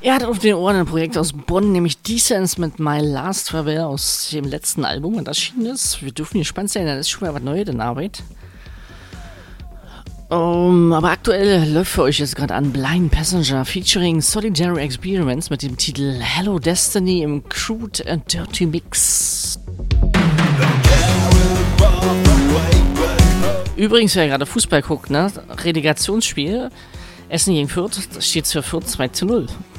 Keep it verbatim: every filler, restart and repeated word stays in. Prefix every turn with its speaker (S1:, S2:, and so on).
S1: Er hat auf den Ohren ein Projekt aus Bonn, nämlich Decence mit My Last Farewell aus dem letzten Album, und das erschienen ist. Wir dürfen gespannt sein, das ist schon mal was Neues in Arbeit. Um, aber aktuell läuft für euch jetzt gerade an Blind Passenger featuring Solitary Experiments mit dem Titel Hello Destiny im Crude and Dirty Mix. Übrigens, wer gerade Fußball guckt, ne? Relegationsspiel, Essen gegen Fürth, das steht für Fürth zwei zu null.